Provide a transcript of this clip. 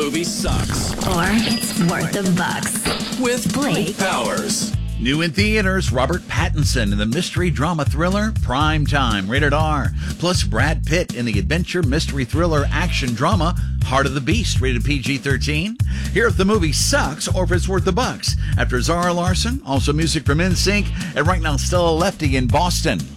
movie sucks. Or it's worth the bucks. With Blake Powers. New in theaters, Robert Pattinson in the mystery drama thriller Prime Time, rated R. Plus Brad Pitt in the adventure mystery thriller action drama Heart of the Beast, rated PG-13. Here if the movie sucks or if it's worth the bucks. After Zara Larson, also music from NSYNC, and right now Stella Lefty in Boston.